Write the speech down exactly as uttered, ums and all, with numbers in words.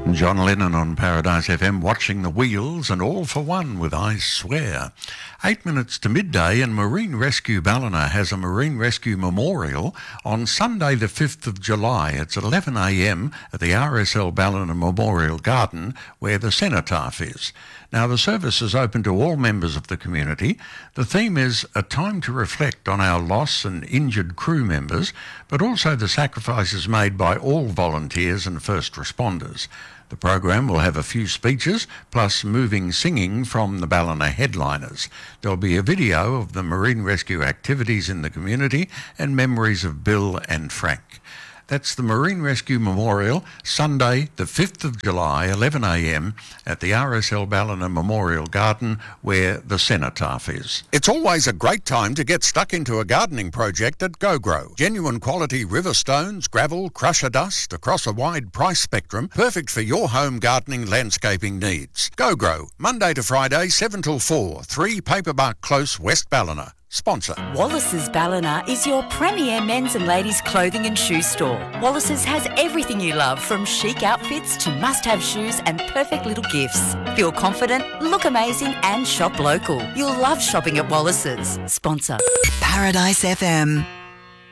John Lennon on Paradise F M, watching the wheels and all for one with I Swear. Eight minutes to midday, and Marine Rescue Ballina has a Marine Rescue Memorial on Sunday the fifth of July. It's at eleven a m at the R S L Ballina Memorial Garden where the cenotaph is. Now, the service is open to all members of the community. The theme is a time to reflect on our loss and injured crew members, but also the sacrifices made by all volunteers and first responders. The program will have a few speeches, plus moving singing from the Ballina headliners. There'll be a video of the marine rescue activities in the community and memories of Bill and Frank. That's the Marine Rescue Memorial, Sunday the fifth of July, eleven a m at the R S L Ballina Memorial Garden where the cenotaph is. It's always a great time to get stuck into a gardening project at GoGrow. Genuine quality river stones, gravel, crusher dust across a wide price spectrum, perfect for your home gardening landscaping needs. GoGrow, Monday to Friday, seven till four, three Paperbark Close, West Ballina. Sponsor. Wallace's Ballina is your premier men's and ladies' clothing and shoe store. Wallace's has everything you love, from chic outfits to must-have shoes and perfect little gifts. Feel confident, look amazing and shop local. You'll love shopping at Wallace's. Sponsor. Paradise F M.